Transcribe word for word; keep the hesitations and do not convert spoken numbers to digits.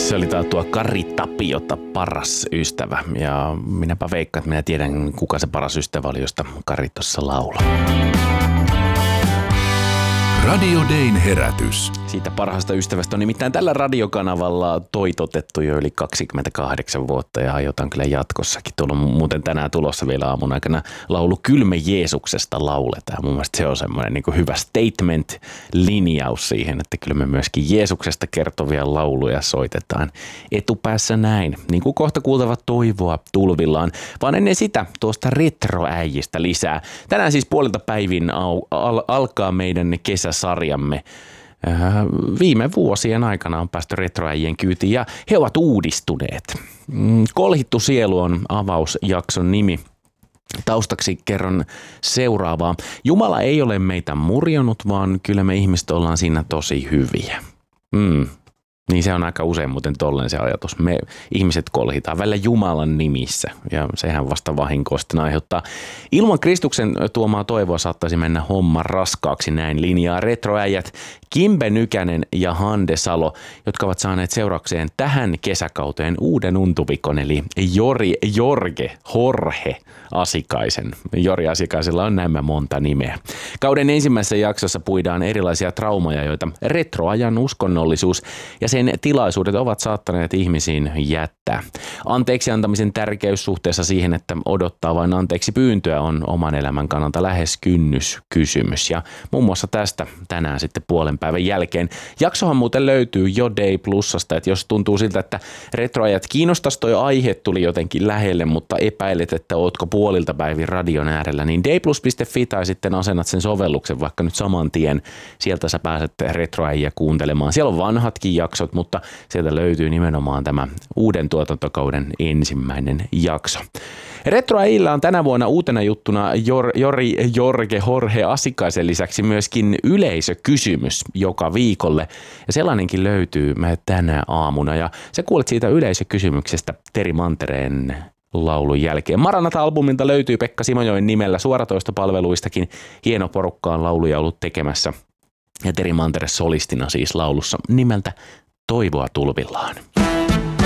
Se oli tää tuo Kari Tapiota, paras ystävä. Ja minäpä veikkaan, että minä tiedän, kuka se paras ystävä oli, josta Kari tuossa laulaa. Radio Dayn herätys. Siitä parhaasta ystävästä on nimittäin tällä radiokanavalla toitotettu jo yli kaksikymmentäkahdeksan vuotta ja aiotaan kyllä jatkossakin. Tuolla on muuten tänään tulossa vielä aamun aikana laulu Kylme Jeesuksesta lauletaan. Mun mielestä se on semmoinen niin kuin hyvä statement-linjaus siihen, että kyllä me myöskin Jeesuksesta kertovia lauluja soitetaan etupäässä näin. Niin kuin kohta kuultavat toivoa tulvillaan, vaan ennen sitä tuosta retroäijistä lisää. Tänään siis puolilta päivin au, al, alkaa meidän kesäsarjamme. Viime vuosien aikana on päästy retroäijien kyytiin ja he ovat uudistuneet. Kolhittu sielu on avausjakson nimi. Taustaksi kerron seuraavaa. Jumala ei ole meitä murjonut, vaan kyllä me ihmiset ollaan siinä tosi hyviä. Mm. Niin se on aika usein muuten tolleen se ajatus. Me ihmiset kolhitaan välillä Jumalan nimissä ja sehän vasta vahinkoa sitten aiheuttaa. Ilman Kristuksen tuomaa toivoa saattaisi mennä homma raskaaksi, näin linjaa retroäijät Kimbe Nykänen ja Hande Salo, jotka ovat saaneet seuraukseen tähän kesäkauteen uuden untuvikon eli Jori Jorge Jorge Asikaisen. Jori Asikaisella on nämä monta nimeä. Kauden ensimmäisessä jaksossa puidaan erilaisia traumaja, joita retroajan uskonnollisuus ja sen tilaisuudet ovat saattaneet ihmisiin jättää. Anteeksi antamisen tärkeys suhteessa siihen, että odottaa vain anteeksi pyyntöä on oman elämän kannalta lähes kynnyskysymys. Ja muun muassa tästä tänään sitten puolen päivän jälkeen. Jaksohan muuten löytyy jo Day Plusasta, että jos tuntuu siltä, että retroajat kiinnostaisi, toi aihe tuli jotenkin lähelle, mutta epäilet, että ootko puolilta päivin radion äärellä, niin dayplus piste fi tai sitten asennat sen sovelluksen vaikka nyt saman tien. Sieltä sä pääset retroäjiä kuuntelemaan. Siellä on vanhatkin jaksot, mutta sieltä löytyy nimenomaan tämä uuden tuotantokauden ensimmäinen jakso. Retroäjillä on tänä vuonna uutena juttuna Jor, Jori Jorge Jorge Asikaisen lisäksi myöskin yleisökysymys joka viikolle. Ja sellainenkin löytyy tänä aamuna ja sä kuulet siitä yleisökysymyksestä Teri Mantereen laulun jälkeen. Maranata-albumilta löytyy Pekka Simojoen nimellä suoratoistopalveluistakin. Hieno porukka on lauluja ollut tekemässä. Ja Teri Mantere solistina siis laulussa nimeltä Toivoa tulvillaan.